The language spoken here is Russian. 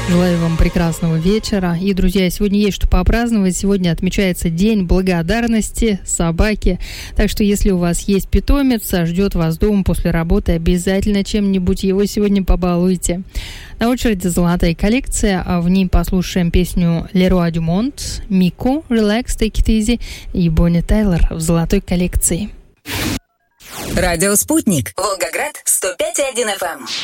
Желаю вам прекрасного вечера. И, друзья, сегодня есть что попраздновать. Сегодня отмечается День благодарности собаке. Так что, если у вас есть питомец, ждет вас дома после работы, обязательно чем-нибудь его сегодня побалуйте. На очереди золотая коллекция, а в ней послушаем песню Леруа Дюмонт, Мико, Relax, Take It Easy и Бонни Тайлор в золотой коллекции. Радио «Спутник». Волгоград, 105,1 FM.